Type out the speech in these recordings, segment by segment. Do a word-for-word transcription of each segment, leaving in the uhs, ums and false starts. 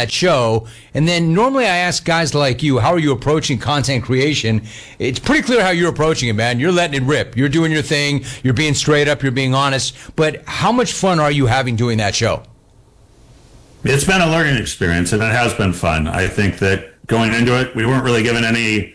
that show. And then normally I ask guys like you, how are you approaching content creation? It's pretty clear how you're approaching it, man. You're letting it rip. You're doing your thing. You're being straight up. You're being honest. But how much fun are you having doing that show? It's been a learning experience, and it has been fun. I think that going into it, we weren't really given any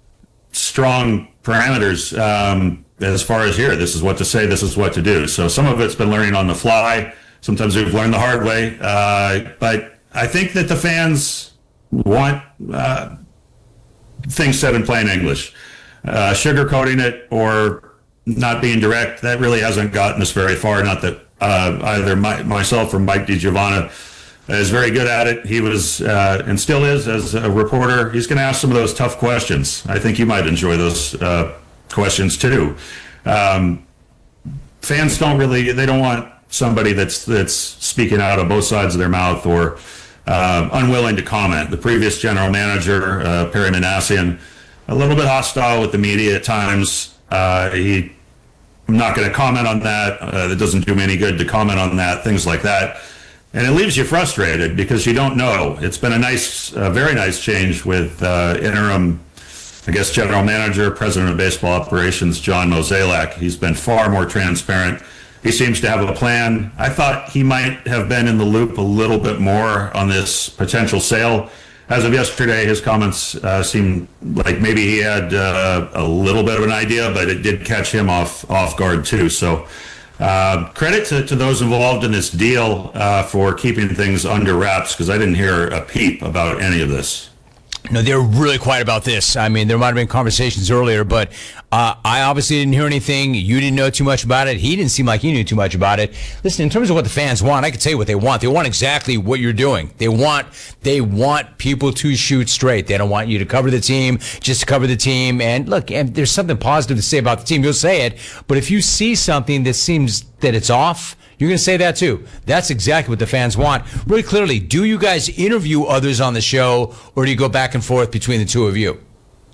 strong parameters um, as far as here. This is what to say. This is what to do. So some of it's been learning on the fly. Sometimes we've learned the hard way. Uh, but I think that the fans want uh, things said in plain English. Uh, sugarcoating it or not being direct, that really hasn't gotten us very far. Not that uh, either my, myself or Mike DiGiovanna is very good at it. He was uh, and still is as a reporter. He's going to ask some of those tough questions. I think you might enjoy those uh, questions too. Um, fans don't really, they don't want somebody that's that's speaking out of both sides of their mouth or uh, unwilling to comment. The previous general manager, uh, Perry Manassian, a little bit hostile with the media at times. Uh, he, I'm not going to comment on that. Uh, it doesn't do me any good to comment on that, things like that. And it leaves you frustrated because you don't know. It's been a nice, uh, very nice change with uh, interim, I guess, general manager, president of baseball operations, John Mozeliak. He's been far more transparent. He seems to have a plan. I thought he might have been in the loop a little bit more on this potential sale. As of yesterday, his comments uh, seemed like maybe he had uh, a little bit of an idea, but it did catch him off off guard too. So uh, credit to, to those involved in this deal uh, for keeping things under wraps, because I didn't hear a peep about any of this. No, they're really quiet about this. I mean, there might have been conversations earlier, but uh, I obviously didn't hear anything. You didn't know too much about it. He didn't seem like he knew too much about it. Listen, in terms of what the fans want, I can tell you what they want. They want exactly what you're doing. They want they want people to shoot straight. They don't want you to cover the team, just to cover the team. And look, and there's something positive to say about the team, you'll say it. But if you see something that seems that it's off, you're going to say that too. That's exactly what the fans want. Really clearly, do you guys interview others on the show, or do you go back and forth between the two of you?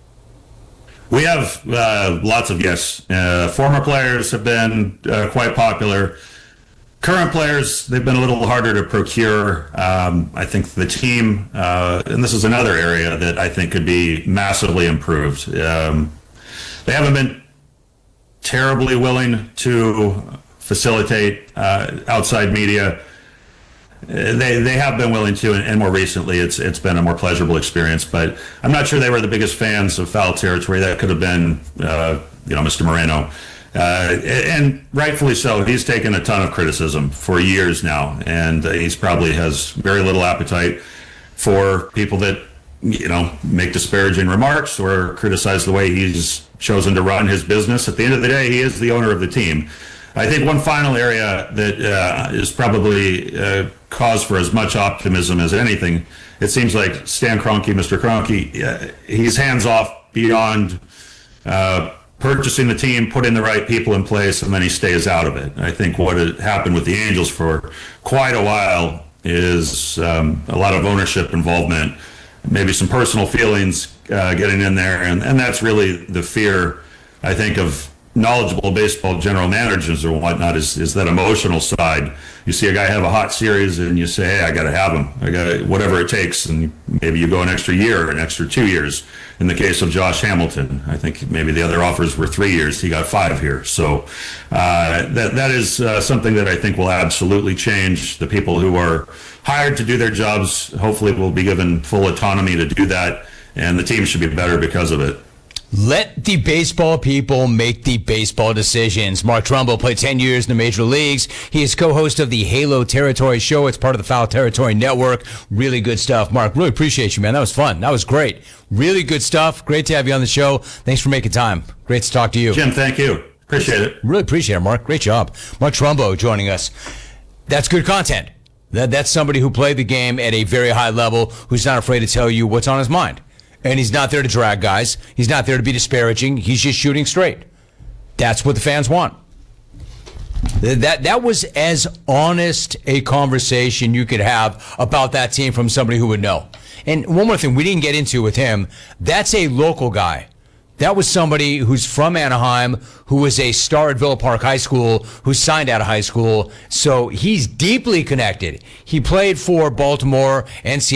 We have uh, lots of guests. Uh, former players have been uh, quite popular. Current players, they've been a little harder to procure. Um, I think the team, uh, and this is another area that I think could be massively improved. Um, they haven't been terribly willing to facilitate uh, outside media. They they have been willing to, and, and more recently, it's it's been a more pleasurable experience. But I'm not sure they were the biggest fans of foul territory. That could have been, uh, you know, Mister Moreno, uh, and rightfully so. He's taken a ton of criticism for years now, and uh, he's probably has very little appetite for people that, you know, make disparaging remarks or criticize the way he's chosen to run his business. At the end of the day, he is the owner of the team. I think one final area that uh, is probably uh, cause for as much optimism as anything, it seems like Stan Kroenke, Mister Kroenke, uh, he's hands off beyond uh, purchasing the team, putting the right people in place, and then he stays out of it. I think what had happened with the Angels for quite a while is um, a lot of ownership involvement, maybe some personal feelings uh, getting in there, and, and that's really the fear, I think, of knowledgeable baseball general managers or whatnot, is, is that emotional side. You see a guy have a hot series and you say, hey, I got to have him. I got whatever it takes. And maybe you go an extra year or an extra two years. In the case of Josh Hamilton, I think maybe the other offers were three years. He got five here. So uh, that that is uh, something that I think will absolutely change. The people who are hired to do their jobs hopefully will be given full autonomy to do that. And the team should be better because of it. Let the baseball people make the baseball decisions. Mark Trumbo played ten years in the major leagues. He is co-host of the Halo Territory Show. It's part of the Foul Territory Network. Really good stuff. Mark, really appreciate you, man. That was fun. That was great. Really good stuff. Great to have you on the show. Thanks for making time. Great to talk to you. Jim, thank you. Appreciate it. Really appreciate it, Mark. Great job. Mark Trumbo joining us. That's good content. That That's somebody who played the game at a very high level, who's not afraid to tell you what's on his mind. And he's not there to drag guys. He's not there to be disparaging. He's just shooting straight. That's what the fans want. That that was as honest a conversation you could have about that team from somebody who would know. And one more thing we didn't get into with him, that's a local guy. That was somebody who's from Anaheim, who was a star at Villa Park High School, who signed out of high school. So he's deeply connected. He played for Baltimore and Seattle.